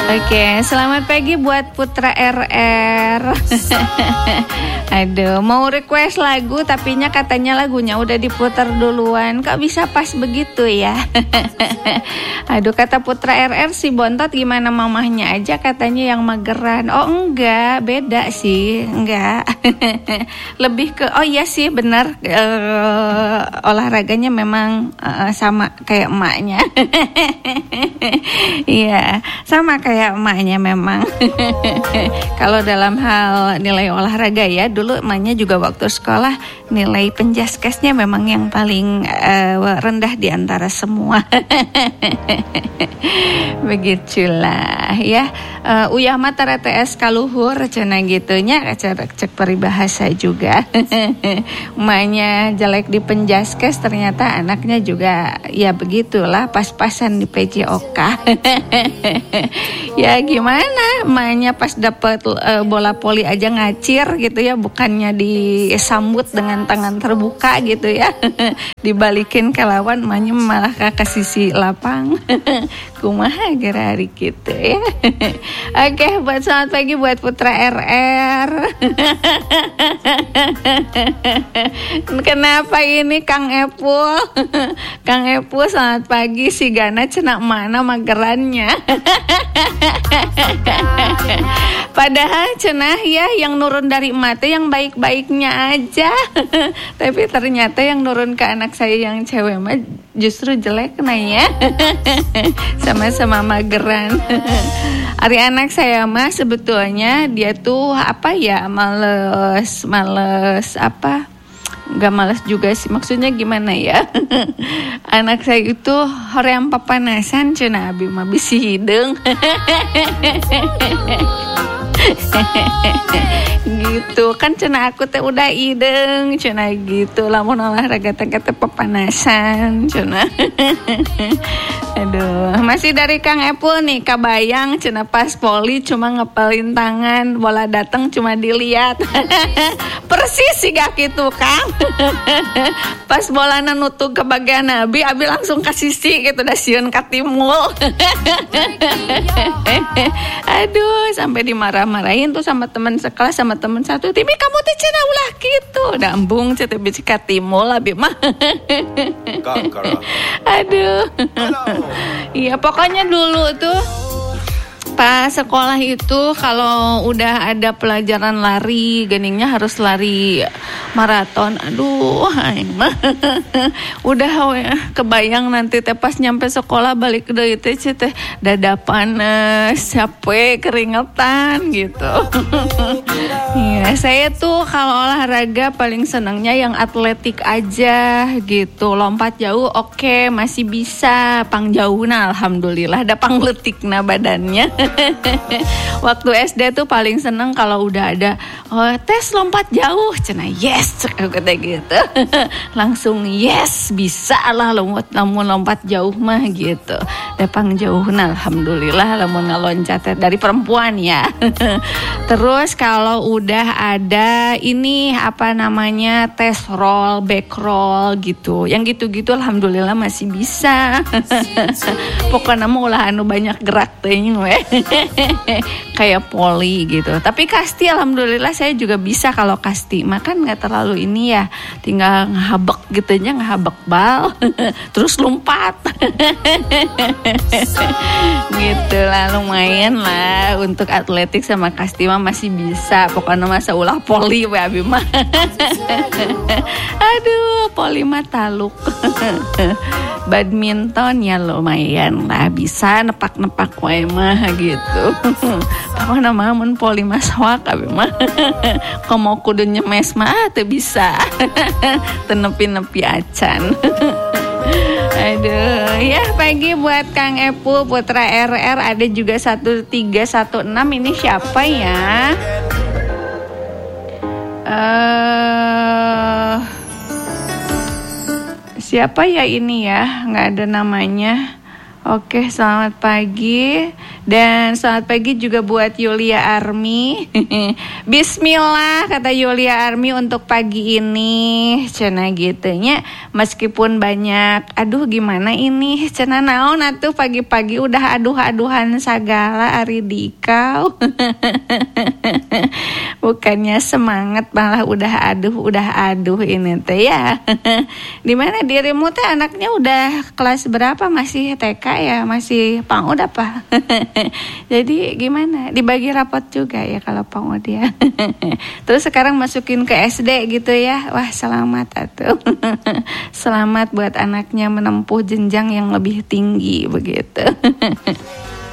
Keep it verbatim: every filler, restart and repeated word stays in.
Oke, selamat pagi buat Putra R R. Aduh, mau request lagu tapi nya katanya lagunya udah diputar duluan. Kok bisa pas begitu ya? Aduh, kata Putra R R si Bontot gimana mamahnya aja katanya yang mageran. Oh enggak, beda sih, enggak. Lebih ke, oh iya sih benar, uh, olahraganya memang uh, sama kayak emaknya. Iya, sama kayak emaknya memang. Kalau dalam hal nilai olahraga ya, dulu emaknya juga waktu sekolah nilai penjaskesnya memang yang paling uh, rendah di antara semua. Begitulah ya. Uh, Uyah mata R T S kaluhur cenah gitunya, cek cek peribahasa juga. Emaknya jelek di penjaskes, ternyata anaknya juga ya begitulah, pas-pasan di P J O K. Ya gimana, emaknya pas dapat uh, bola poli aja ngacir gitu ya, bukannya disambut dengan tangan terbuka gitu ya. Dibalikin ke lawan, emaknya malah ke sisi lapang. Kumaha gerari gitu ya. Oke, buat selamat pagi buat Putra R R. Kenapa ini Kang Epul? Kang Epul selamat pagi, si Gana cenah mana magerannya. Padahal cenah ya yang nurun dari mata yang baik-baiknya aja. Tapi ternyata yang nurun ke anak saya yang cewek mah justru jelek nanya. Sama-sama mageran. Ari anak saya mah sebetulnya dia tuh apa ya, males, males apa? Gak males juga sih, maksudnya gimana ya. Anak saya itu hoream papanasan cenah abi mah bisi hidung. Gitu kan cenah aku teh udah ideng cenah gitu, lamun olahraga teh kata papanasan cenah. Aduh, masih dari Kang Epul nih, kabayang cenah pas poli cuma ngepelin tangan, bola datang cuma dilihat. Persis sih gak gitu Kang. Pas bolana nutup ke bagian abi, abi langsung kasih sisi gitu, dah sieun ka timul. Aduh, sampai dimarah-marahin tuh sama teman sekelas, sama teman satu, Timi kamu teh cenah ulah gitu, dah embung cenah bisi ka timul abi mah. Aduh. Iya, pokoknya dulu tuh pas sekolah itu kalau udah ada pelajaran lari, geningnya harus lari maraton. Aduh, mah udah we, kebayang nanti teh pas nyampe sekolah balik deui teh teh dada panas, capek, keringetan gitu. Iya, saya tuh kalau olahraga paling senangnya yang atletik aja gitu. Lompat jauh oke, okay, masih bisa. Pang jauhna alhamdulillah da pangletikna badannya. Waktu S D tuh paling seneng kalau udah ada oh, tes lompat jauh, cenah yes, kata gitu. Langsung yes, bisa lah lompat, lamun lompat jauh mah gitu. Depang jauhna alhamdulillah, lamun ngaloncat dari perempuan ya. Terus kalau udah ada ini apa namanya tes roll, back roll gitu, yang gitu-gitu alhamdulillah masih bisa. Pokoknya mah ulah anu banyak gerak teuing we. Kayak poli gitu. Tapi kasti alhamdulillah saya juga bisa. Kalau kasti makan nggak terlalu ini ya, tinggal ngehabek gitunya, ngehabek bal terus lompat. Gitu lah, lumayan lah untuk atletik sama kasti mah masih bisa. Pokoknya masa ulah poli we abi mah. Aduh, poli mah taluk. Badminton ya lumayan lah, bisa nepak-nepak wae mah gitu. Pokoknya mah mun poli mah soak abi mah. Komo kudu nyemes mah teu bisa. Teu nepi-nepi acan. Aduh, ya pagi buat Kang Epu, Putra R R, ada juga satu tiga satu enam, ini siapa ya? Eh uh, Siapa ya ini ya? Nggak ada namanya. Oke, selamat pagi. Dan selamat pagi juga buat Yulia Army. Bismillah kata Yulia Army untuk pagi ini. Cenah gitunya meskipun banyak aduh gimana ini cenah naon atuh pagi-pagi udah aduh-aduhan segala ari dikau. Bukannya semangat malah udah aduh udah aduh ini teh ya. Di mana dirimu teh anaknya udah kelas berapa, masih T K ya, masih PAUD apa? Jadi gimana? Dibagi rapot juga ya kalau PAUD ya. Terus sekarang masukin ke S D gitu ya. Wah, selamat atuh. Selamat buat anaknya menempuh jenjang yang lebih tinggi begitu.